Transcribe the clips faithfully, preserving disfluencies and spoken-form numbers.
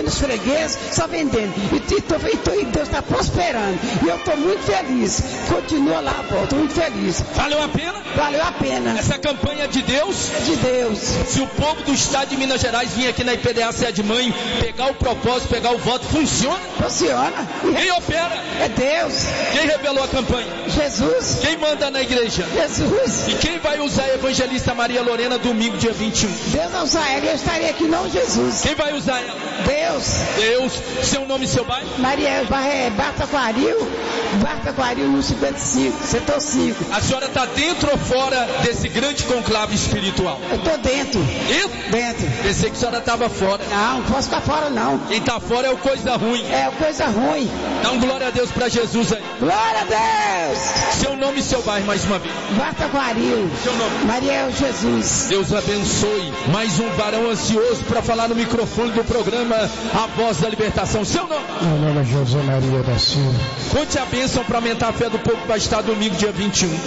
os fregueses, só vendendo. E, e, tô, e, tô, e Deus está prosperando. E eu estou muito feliz. Continua lá, pô, estou muito feliz. Valeu a pena? Valeu a pena. Essa campanha é de Deus? É de Deus. Se o povo do estado de Minas Gerais vir aqui na I P D A Sede Mãe, pegar o propósito, pegar o voto, funciona? Funciona. Quem opera? É Deus. Quem revelou a campanha? Jesus. Quem manda na igreja? Jesus. E quem vai usar a evangelista Maria Lorena domingo, dia vinte e um? Deus vai usar ela, eu estaria aqui, não Jesus. Quem vai usar ela? Deus. Deus. Seu nome e seu bairro? Maria, é Barta Aquaril, Barta Aquaril no cinquenta e cinco, setor cinco. A senhora está dentro ou fora desse grande conclave espiritual? Eu estou dentro. Dentro? Dentro. Pensei que a senhora estava fora. Não, não posso ficar fora não. Quem está fora é o coisa ruim. É coisa ruim. Dá um glória a Deus para Jesus aí. Glória a Deus. Seu nome e seu bairro mais uma vez. Barta Aquaril. Seu nome? Maria Jesus. Deus abençoe. Mais um varão ansioso para falar no microfone do programa A Voz da Libertação. Seu nome? Meu nome é José Maria da Silva. Conte a bênção para aumentar a fé do povo que vai estar domingo, dia vinte e um.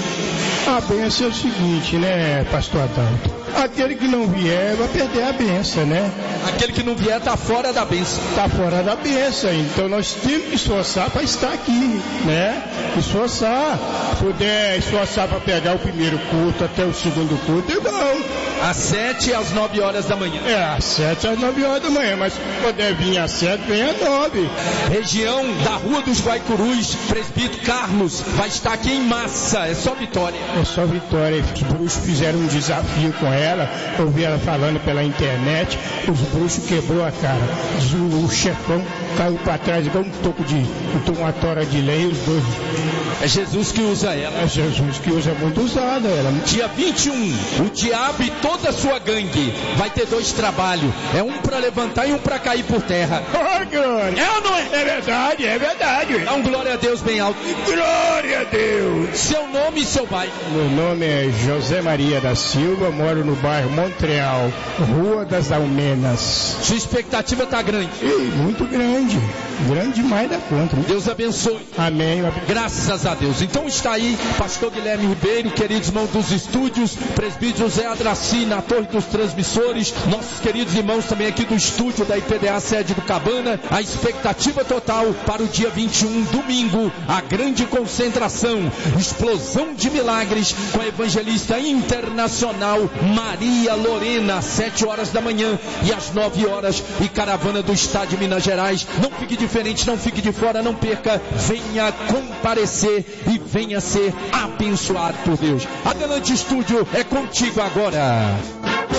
A bênção é o seguinte, né, pastor Adalto? Aquele que não vier vai perder a bênção, né? Aquele que não vier está fora da bênção. Está fora da bênção. Então nós temos que esforçar para estar aqui, né? Esforçar. Se puder esforçar para pegar o primeiro culto até o segundo culto, é bom. Às sete e às nove horas da manhã. É, às sete às nove horas da manhã, mas se puder vir às sete, vem às nove. Região da Rua dos Guaicurus, presbítero Carlos, vai estar aqui em massa. É só vitória. É só vitória. Os bruxos fizeram um desafio com ela. Eu vi ela falando pela internet. Os bruxos quebrou a cara. O, o chefão caiu para trás igual um toco de uma tora de lei. Os dois. É Jesus que usa ela. É Jesus que usa muito usada ela. Dia vinte e um, o diabo e toda a sua gangue vai ter dois trabalhos. É um para levantar e um para cair por terra. Oh, glória! É ou não é? É verdade, é verdade. Dá um glória a Deus bem alto. Glória a Deus! Seu nome e seu bairro? Meu nome é José Maria da Silva, moro no bairro Montreal, Rua das Almenas. Sua expectativa está grande? Ih, muito grande. Grande demais da conta. Né? Deus abençoe. Amém. Graças a Deus. Então está aí, pastor Guilherme Ribeiro, queridos irmãos dos estúdios, presbítero José Adraci na torre dos transmissores, nossos queridos irmãos também aqui do estúdio da I P D A sede do Cabana. A expectativa total para o dia vinte e um, domingo, a grande concentração, explosão de milagres com a evangelista internacional Maria Lorena, às sete horas da manhã e às nove horas, e caravana do estado de Minas Gerais. Não fique diferente, não fique de fora, não perca, venha comparecer e venha ser abençoado por Deus. Adelante, estúdio, é contigo agora.